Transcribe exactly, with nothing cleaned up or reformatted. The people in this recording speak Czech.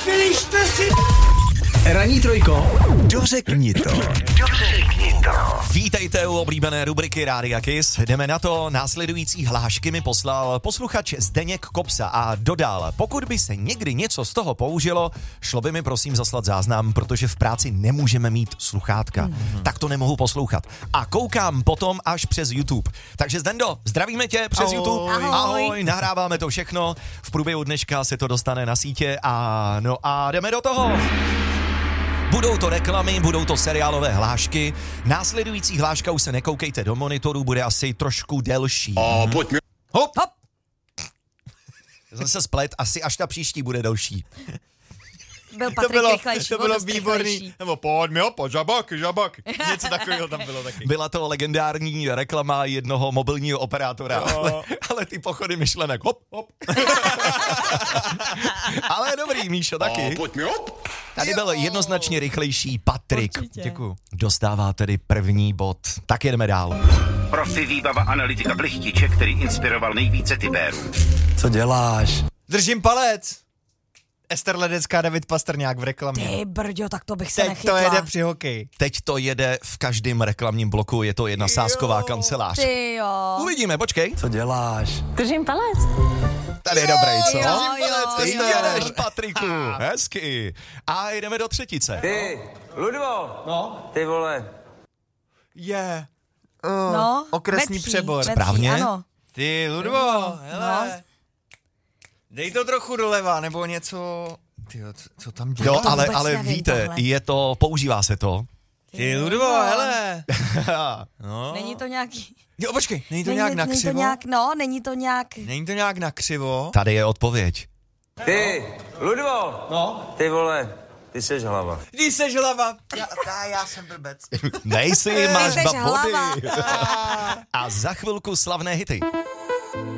Vylište si... Ranní trojko, dořekni to. Dořekni to. Vítejte u oblíbené rubriky Rádia Kiss. Jdeme na to. Následující hlášky mi poslal posluchač Zdeněk Kopsa a dodal, pokud by se někdy něco z toho použilo, šlo by mi prosím zaslat záznam, protože v práci nemůžeme mít sluchátka. Mm-hmm. Tak to nemohu poslouchat. A koukám potom až přes YouTube. Takže Zdendo, zdravíme tě přes Ahoj. YouTube. Ahoj. Ahoj, nahráváme to všechno. V průběhu dneška se to dostane na sítě a no a jdeme do toho. Budou to reklamy, budou to seriálové hlášky. Následující hláška, už se nekoukejte do monitoru, bude asi trošku delší. A pojďme. Hop, hop. Jsem se splet, asi až ta příští bude delší. Byl To Patrik bylo, rychlejší, to byl bylo dost výborný. rychlejší. Nebo pojď mi opo, žabak, žabak. Něco takového tam bylo taky. Byla to legendární reklama jednoho mobilního operátora, ale, ale ty pochody myšlenek. Hop, hop. Ale dobrý, Míšo, taky. A pojďme hop. Tady byl jednoznačně rychlejší Patrik. Určitě. Děkuju. Dostává tedy první bod. Tak jedeme dál. Profi výbava analytika Plechtiče, který inspiroval nejvíce typérů. Co děláš? Držím palec. Ester Ledecká, David Pastrňák v reklamě. Ty brďo, tak to bych se Teď nechytla. to jede při hokeji. Teď to jede v každém reklamním bloku, je to jedna sázková kancelář. Ty jo. Uvidíme, počkej. Co děláš? Držím palec. Tady je dobrý, co? Jo, jo, Ty jo. jedeš, Patriku, hezky. A jdeme do třetice. Ty, Ludvo, no? Ty vole, Je. No, Okresní vetří, přebor. vetří, Správně. Ano. Ty, Ludvo, hele. Dej to trochu doleva, nebo něco... Tyjo, co, co tam děláš? Jo, to ale, vůbec ale nevím, víte, tohle. je to, používá se to. Ty, Ludvo, hele. No. Není to nějaký... Jo, počkej, není to není, nějak na není to křivo? nějak, no, není to nějak... Není to nějak na křivo? Tady je odpověď. ty, Ludvo, no? Ty vole, ty seš hlava. Ty seš hlava. Já, já, já jsem blbec. Nejsi, máš Ty seš dva body. hlava. A za chvilku slavné hity.